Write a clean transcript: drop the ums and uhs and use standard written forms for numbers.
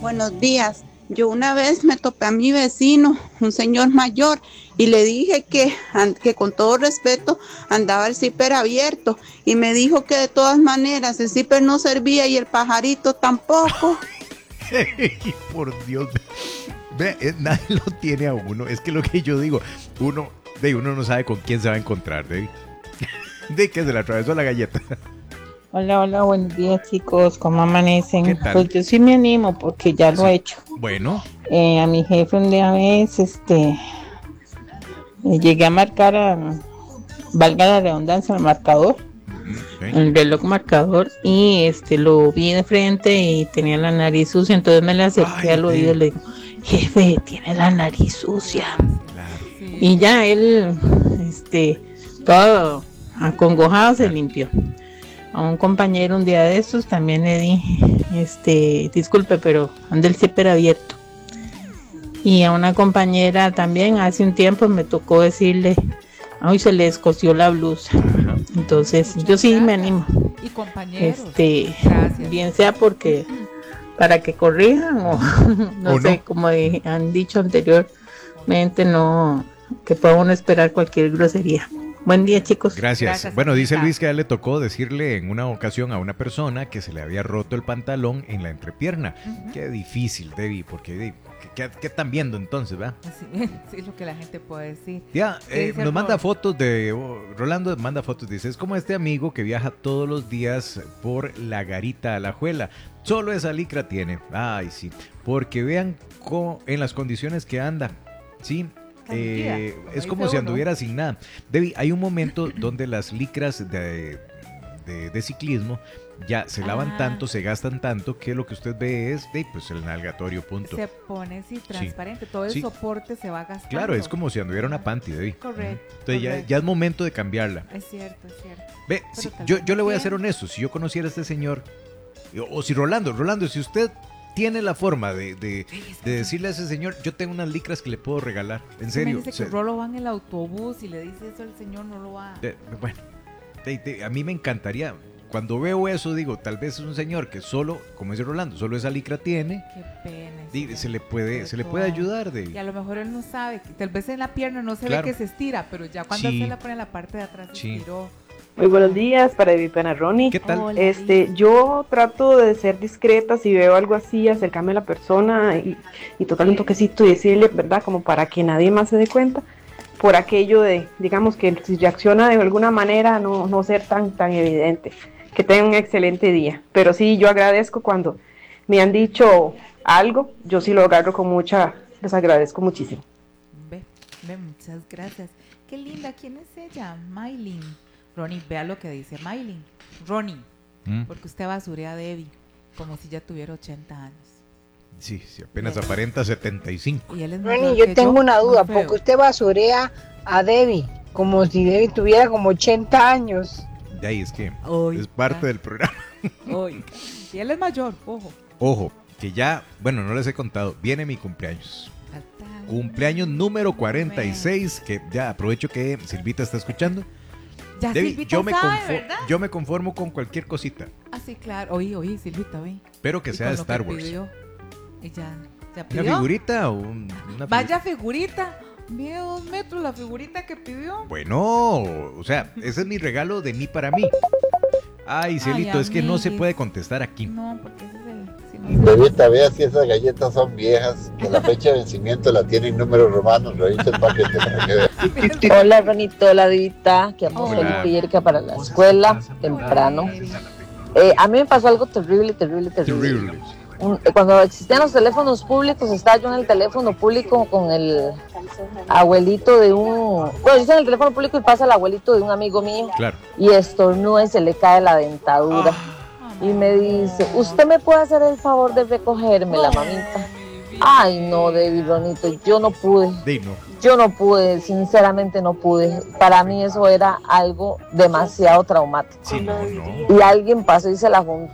Buenos días. Yo una vez me topé a mi vecino, un señor mayor, y le dije que con todo respeto andaba el zipper abierto y me dijo que de todas maneras el zipper no servía y el pajarito tampoco. Por Dios, nadie lo tiene a uno. Es que lo que yo digo, uno no sabe con quién se va a encontrar, de que se le atravesó la galleta. Hola, buenos días chicos, ¿cómo amanecen? ¿Qué tal? Pues yo sí me animo porque ya lo he hecho. Bueno. A mi jefe un día llegué a marcar, valga la redundancia, el marcador, el reloj marcador, y lo vi de frente y tenía la nariz sucia, entonces me le acerqué al oído y le digo, jefe, tiene la nariz sucia. Claro. Y ya él, todo acongojado se limpió. A un compañero un día de estos también le dije, disculpe, pero anda el zipper abierto. Y a una compañera también hace un tiempo me tocó decirle, ay, se le escoció la blusa. Entonces, yo sí me animo. Y compañeros, bien sea porque para que corrijan o no sé, como han dicho anteriormente, no, que pueda uno esperar cualquier grosería. Buen día, chicos. Gracias. Bueno, dice Luis que a él le tocó decirle en una ocasión a una persona que se le había roto el pantalón en la entrepierna. Qué difícil, Debbie, porque ¿qué están viendo entonces, va? Sí, es lo que la gente puede decir. Ya, nos manda fotos Rolando manda fotos, dice, es como este amigo que viaja todos los días por la garita Alajuela. Solo esa licra tiene. Ay, sí. Porque vean en las condiciones que anda. Sí. Es como si anduviera sin nada. Debbie, hay un momento donde las licras de ciclismo ya se lavan tanto, se gastan tanto, que lo que usted ve es pues el nalgatorio, punto. Se pone así transparente, todo el soporte se va gastando. Claro, es como si anduviera una panty, Debbie. Correcto. Entonces ya es momento de cambiarla. Es cierto. Ve, yo le voy a ser honesto, si yo conociera a este señor, o si Rolando, si usted tiene la forma de decirle a ese señor, yo tengo unas licras que le puedo regalar, en serio. Me dice que Rolo va en el autobús y le dice eso al señor, no lo va. Bueno, a mí me encantaría, cuando veo eso digo, tal vez es un señor que solo, como dice Rolando, solo esa licra tiene. Qué pena. Se le puede ayudar. Y a lo mejor él no sabe, tal vez en la pierna no se ve que se estira, pero ya cuando se la pone en la parte de atrás se estiró. Muy buenos días para Evi Ronnie. ¿Qué tal? Hola, yo trato de ser discreta, si veo algo así, acercarme a la persona y tocarle un toquecito y decirle, ¿verdad? Como para que nadie más se dé cuenta, por aquello de, digamos, que si reacciona de alguna manera, no ser tan evidente. Que tengan un excelente día. Pero sí, yo agradezco cuando me han dicho algo, yo sí lo agarro les agradezco muchísimo. Ve, muchas gracias. Qué linda, ¿quién es ella? Maylin. Ronnie, vea lo que dice Maylin. Ronnie, porque usted basurea a Debbie como si ya tuviera 80 años. Sí, apenas aparenta 75. Y él es Ronnie, yo tengo una duda, porque usted basurea a Debbie como si Debbie tuviera como 80 años. De ahí es que es parte del programa. Y él es mayor, Ojo, que ya, bueno, no les he contado, viene mi cumpleaños. Cumpleaños número 46, que ya aprovecho que Silvita está escuchando. Ya Debbie, Silvita ¿verdad? Yo me conformo con cualquier cosita. Ah, sí, claro. Oí, Silvita, oí. Pero que sea de Star Wars. ¿Ya pidió? ¿Una figurita o una Vaya figurita. Mide 2 metros la figurita que pidió. Bueno, o sea, ese es mi regalo de mí para mí. Ay, Cielito, es que no se puede contestar aquí. No, porque ese es el... Bebita, vea si esas galletas son viejas, que la fecha de vencimiento la tienen números romanos, revisa el paquete para que vea. Hola, Ronito, hola, Divita, que vamos Felipe y Erika para la escuela, temprano. A mí me pasó algo terrible. Cuando existían los teléfonos públicos, estaba yo en el teléfono público con el abuelito de bueno, yo estoy en el teléfono público y pasa el abuelito de un amigo mío. Claro. Y estornuda y se le cae la dentadura. Y me dice, ¿usted me puede hacer el favor de recogerme la mamita? Ay, no, Debbie, Ronito, yo no pude. Yo no pude, sinceramente no pude. Para mí eso era algo demasiado traumático. Sí, no. Y alguien pasó y se la juntó